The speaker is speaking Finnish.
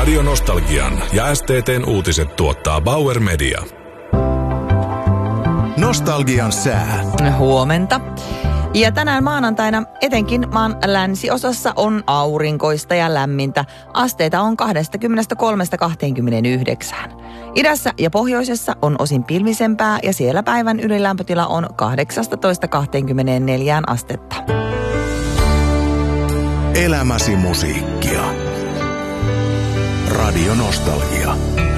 Radio Nostalgian ja STT:n uutiset tuottaa Bauer Media. Nostalgian sää. Huomenta. Ja tänään maanantaina etenkin maan länsiosassa on aurinkoista ja lämmintä. Asteita on 23–29. Idässä ja pohjoisessa on osin pilvisempää ja siellä päivän ylilämpötila on 18–24 astetta. Elämäsi musiikkia. Radio Nostalgia.